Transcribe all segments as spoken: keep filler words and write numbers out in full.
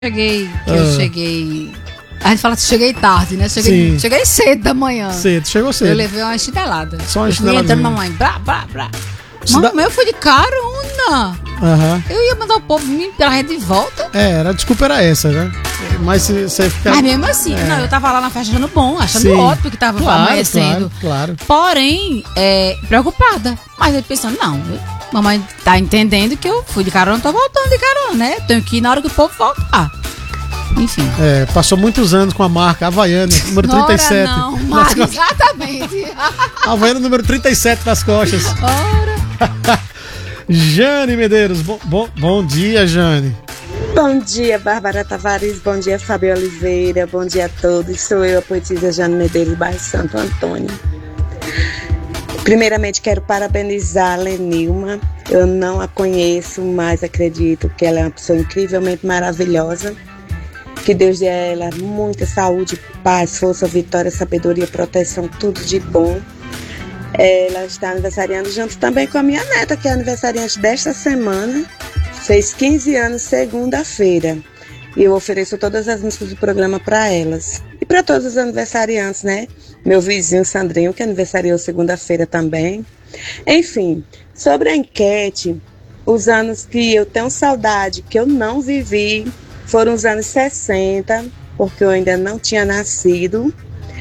Cheguei, que ah. eu cheguei. A gente fala que cheguei tarde, né? Cheguei, cheguei cedo da manhã. Cedo, chegou cedo. Eu levei uma chinelada. Só uma chinelada. entrando, mamãe, blá, blá, blá. Mamãe, da... eu fui de carona. Uhum. Eu ia mandar o povo vir pela rede de volta. É, a desculpa era essa, né? Mas você fica. Mas mesmo assim, é. não, eu tava lá na festa achando bom, achando Sim. ótimo que tava claro, amanhecendo. Claro, claro. Porém, é, preocupada. Mas eu pensando, não, eu, mamãe tá entendendo que eu fui de carona, tô voltando de carona, né? Tenho que ir na hora que o povo voltar. Enfim. É, passou muitos anos com a marca Havaiana, número trinta e sete. Ora não, mas exatamente. Havaiana número trinta e sete nas costas. Ora. Jane Medeiros, bom, bom, bom dia, Jane. Bom dia, Bárbara Tavares, bom dia, Fábio Oliveira, bom dia a todos. Sou eu, a poetisa Jane Medeiros, bairro Santo Antônio. Primeiramente, quero parabenizar a Lenilma. Eu não a conheço, mas acredito que ela é uma pessoa incrivelmente maravilhosa. Que Deus dê a ela muita saúde, paz, força, vitória, sabedoria, proteção, tudo de bom. Ela está aniversariando junto também com a minha neta, que é aniversariante desta semana. Fez quinze anos segunda-feira. E eu ofereço todas as músicas do programa para elas. E para todos os aniversariantes, né? Meu vizinho Sandrinho, que aniversariou segunda-feira também. Enfim, sobre a enquete, os anos que eu tenho saudade, que eu não vivi, foram os anos sessenta, porque eu ainda não tinha nascido.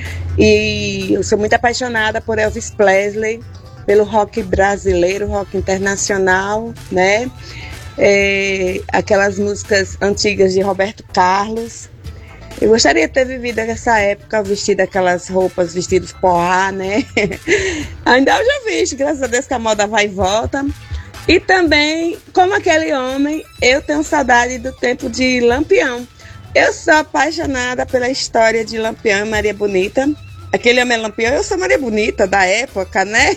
E eu sou muito apaixonada por Elvis Presley, pelo rock brasileiro, rock internacional, né? É, aquelas músicas antigas de Roberto Carlos. Eu gostaria de ter vivido essa época, vestido aquelas roupas, vestidos poá, né? Ainda eu já visto, graças a Deus que a moda vai e volta. E também, como aquele homem, eu tenho saudade do tempo de Lampião. Eu sou apaixonada pela história de Lampião e Maria Bonita. Aquele homem é Lampião, eu sou Maria Bonita da época, né?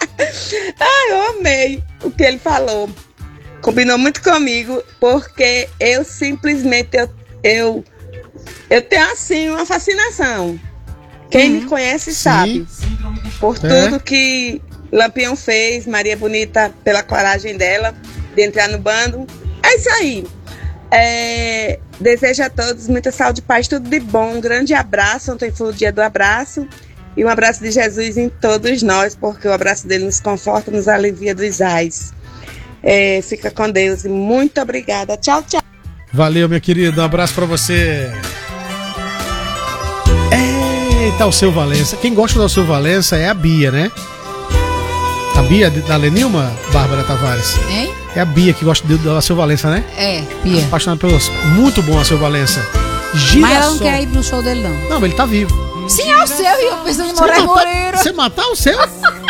Ai, eu amei o que ele falou. Combinou muito comigo, porque eu simplesmente, eu, eu, eu tenho assim uma fascinação. Quem uhum. me conhece sabe. Sim. Por é. tudo que Lampião fez, Maria Bonita pela coragem dela de entrar no bando. É isso aí. É, desejo a todos muita saúde, paz, tudo de bom. Um grande abraço. Ontem foi o dia do abraço. E um abraço de Jesus em todos nós, porque o abraço dele nos conforta, nos alivia dos ais. É, fica com Deus e muito obrigada. Tchau, tchau. Valeu, minha querida. Um abraço pra você. Eita, o seu Valença. Quem gosta do seu Valença é a Bia, né? A Bia da Lenilma, Bárbara Tavares. Hein? É a Bia que gosta do Alceu Valença, né? É, Bia. Apaixonada pelos. Muito bom, Alceu Valença. Girassol. Mas ela não quer ir pro show dele, não. Não, ele tá vivo. Sim, é o seu, e eu pensando em Moreira Moreira. Você matar o seu?